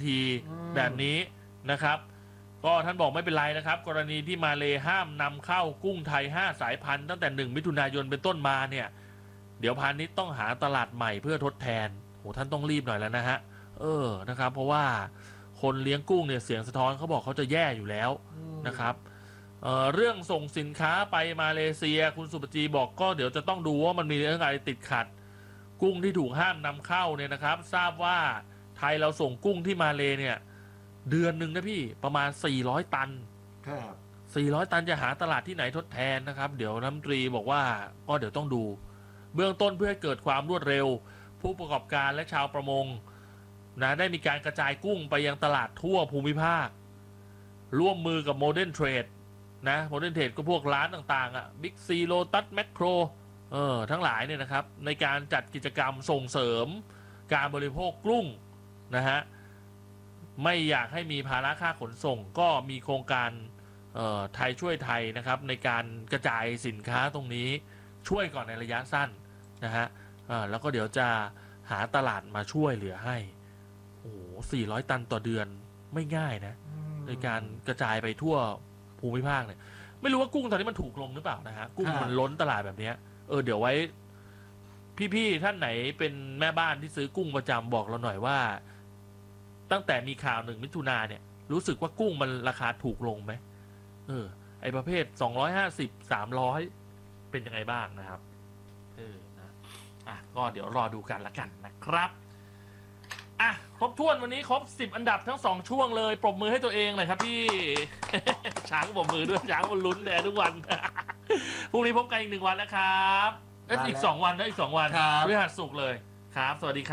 ทีแบบนี้นะครับก็ท่านบอกไม่เป็นไรนะครับกรณีที่มาเลห้ามนำเข้ากุ้งไทย5สายพันธุ์ตั้งแต่1มิถุนายนเป็นต้นมาเนี่ยเดี๋ยวพาณิชย์ต้องหาตลาดใหม่เพื่อทดแทนโหท่านต้องรีบหน่อยแล้วนะฮะนะครับเพราะว่าคนเลี้ยงกุ้งเนี่ยเสียงสะท้อนเขาบอกเขาจะแย่อยู่แล้วนะครับเรื่องส่งสินค้าไปมาเลเซียคุณสุปจีบอกก็เดี๋ยวจะต้องดูว่ามันมีเรื่องอะไรติดขัดกุ้งที่ถูกห้ามนำเข้าเนี่ยนะครับทราบว่าไทยเราส่งกุ้งที่มาเลเนี่ยเดือนหนึ่งนะพี่ประมาณ400ตันครับ 400ตันจะหาตลาดที่ไหนทดแทนนะครับเดี๋ยวน้ำตรีบอกว่าก็เดี๋ยวต้องดูเบื้องต้นเพื่อให้เกิดความรวดเร็วผู้ประกอบการและชาวประมงนะได้มีการกระจายกุ้งไปยังตลาดทั่วภูมิภาคร่วมมือกับโมเดิร์นเทรดนะโมเดิร์นเทรดก็พวกร้านต่างๆอ่ะบิ๊กซีโลตัสแมคโครทั้งหลายเนี่ยนะครับในการจัดกิจกรรมส่งเสริมการบริโภคกุ้งนะฮะไม่อยากให้มีภาระค่าขนส่งก็มีโครงการไทยช่วยไทยนะครับในการกระจายสินค้าตรงนี้ช่วยก่อนในระยะสั้นนะฮะแล้วก็เดี๋ยวจะหาตลาดมาช่วยเหลือให้โอ้โห400ตันต่อเดือนไม่ง่ายนะในการกระจายไปทั่วภูมิภาคเนี่ยไม่รู้ว่ากุ้งตอนนี้มันถูกลงหรือเปล่านะฮะกุ้งมันล้นตลาดแบบนี้เดี๋ยวไว้พี่ๆท่านไหนเป็นแม่บ้านที่ซื้อกุ้งประจำบอกเราหน่อยว่าตั้งแต่มีข่าว1มิถุนาเนี่ยรู้สึกว่ากุ้งมันราคาถูกลงไหมไอประเภท250 300เป็นยังไงบ้างนะครับนะก็เดี๋ยวรอดูกันละกันนะครับครบถ้วนวันนี้ครบ10อันดับทั้ง2ช่วงเลยปรบมือให้ตัวเองหน่อยครับพี่ ช้างปรบมือด้วยช้างมันลุ้นแดทุกวัน พรุ่งนี้พบกันอีก1วันนะครับอีก2วันนะอีก2วันพฤหัสศุกร์เลยครับสวัสดีครับ